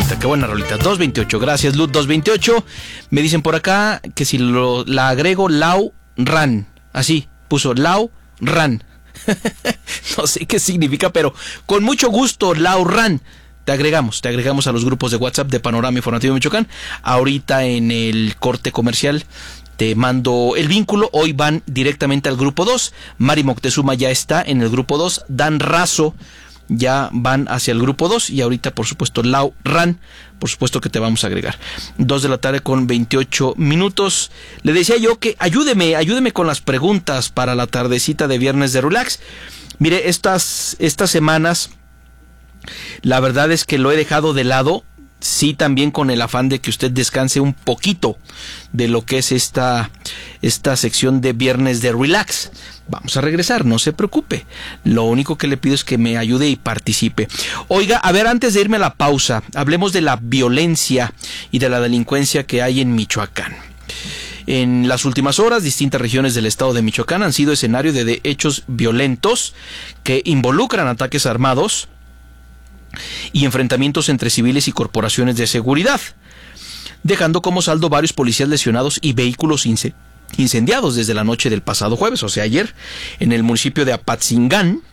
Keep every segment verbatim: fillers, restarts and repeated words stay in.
rolita, qué buena rolita. dos veintiocho, gracias Luz, dos veintiocho. Me dicen por acá que si lo, la agrego Lau Ran, así, puso Lau Ran. No sé qué significa, pero con mucho gusto, Lau Ran. Te agregamos, te agregamos a los grupos de WhatsApp de Panorama Informativo Michoacán. Ahorita en el corte comercial te mando el vínculo. Hoy van directamente al grupo dos. Mari Moctezuma ya está en el grupo dos. Dan Razo ya van hacia el grupo dos. Y ahorita, por supuesto, Lau Ran, por supuesto que te vamos a agregar. dos de la tarde con veintiocho minutos. Le decía yo que ayúdeme, ayúdeme con las preguntas para la tardecita de viernes de Relax. Mire, estas, estas semanas, la verdad es que lo he dejado de lado, sí, también con el afán de que usted descanse un poquito de lo que es esta, esta sección de viernes de Relax. Vamos a regresar, no se preocupe. Lo único que le pido es que me ayude y participe. Oiga, a ver, antes de irme a la pausa, hablemos de la violencia y de la delincuencia que hay en Michoacán. En las últimas horas, distintas regiones del estado de Michoacán han sido escenario de, de hechos violentos que involucran ataques armados y enfrentamientos entre civiles y corporaciones de seguridad, dejando como saldo varios policías lesionados y vehículos incendiados desde la noche del pasado jueves, o sea ayer, en el municipio de Apatzingán.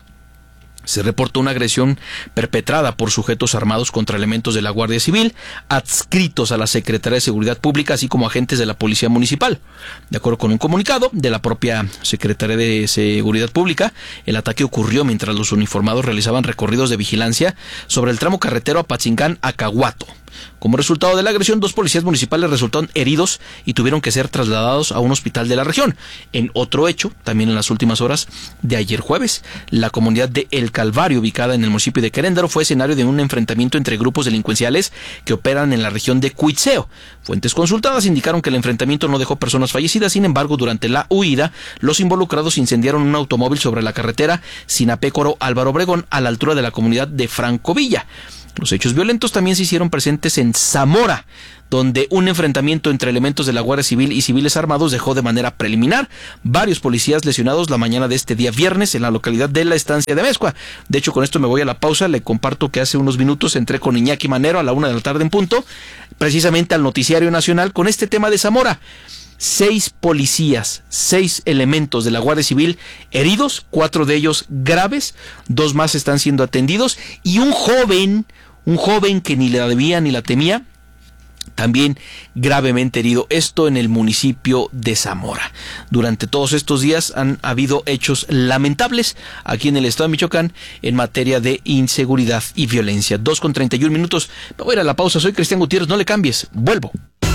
Se reportó una agresión perpetrada por sujetos armados contra elementos de la Guardia Civil, adscritos a la Secretaría de Seguridad Pública, así como agentes de la Policía Municipal. De acuerdo con un comunicado de la propia Secretaría de Seguridad Pública, el ataque ocurrió mientras los uniformados realizaban recorridos de vigilancia sobre el tramo carretero Apatzingán-Acahuato. Como resultado de la agresión, dos policías municipales resultaron heridos y tuvieron que ser trasladados a un hospital de la región. En otro hecho, también en las últimas horas de ayer jueves, la comunidad de El Calvario, ubicada en el municipio de Queréndaro, fue escenario de un enfrentamiento entre grupos delincuenciales que operan en la región de Cuitzeo. Fuentes consultadas indicaron que el enfrentamiento no dejó personas fallecidas. Sin embargo, durante la huida, los involucrados incendiaron un automóvil sobre la carretera Sinapécoro-Álvaro Obregón, a la altura de la comunidad de Francovilla. Los hechos violentos también se hicieron presentes en Zamora, donde un enfrentamiento entre elementos de la Guardia Civil y civiles armados dejó de manera preliminar varios policías lesionados la mañana de este día viernes en la localidad de La Estancia de Mezcua. De hecho, con esto me voy a la pausa. Le comparto que hace unos minutos entré con Iñaki Manero a la una de la tarde en punto, precisamente al Noticiario Nacional, con este tema de Zamora. Seis policías, seis elementos de la Guardia Civil heridos, cuatro de ellos graves, dos más están siendo atendidos, y un joven, un joven que ni la debía ni la temía, también gravemente herido. Esto en el municipio de Zamora. Durante todos estos días han habido hechos lamentables aquí en el estado de Michoacán en materia de inseguridad y violencia. dos con treinta y un minutos. Me voy a ir a la pausa. Soy Cristian Gutiérrez. No le cambies. Vuelvo.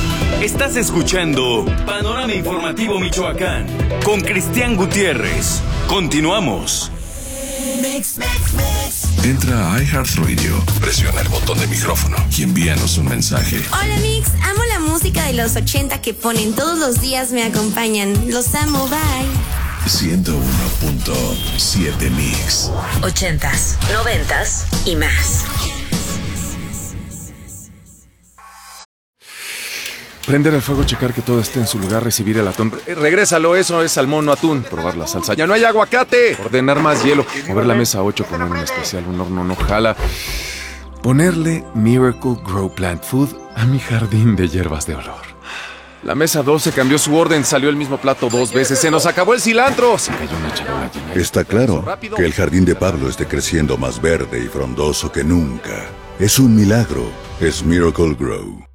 Estás escuchando Panorama Informativo Michoacán con Cristian Gutiérrez. Continuamos. Mix, mix, mix. Entra a iHeartRadio, presiona el botón de micrófono y envíanos un mensaje. Hola Mix, amo la música de los ochenta que ponen todos los días, me acompañan. Los amo, bye. ciento uno punto siete Mix. Ochentas, noventas y más. Prender el fuego, checar que todo esté en su lugar, recibir el atún. Eh, regrésalo, eso es salmón, no atún. Probar la salsa. ¡Ya no hay aguacate! Ordenar más hielo. Mover la mesa ocho, poner un especial, un horno no jala. Ponerle Miracle Grow Plant Food a mi jardín de hierbas de olor. La mesa doce cambió su orden, salió el mismo plato dos veces. ¡Se nos acabó el cilantro! Se cayó una charola llena. Está claro que el jardín de Pablo esté creciendo más verde y frondoso que nunca. Es un milagro. Es Miracle Grow.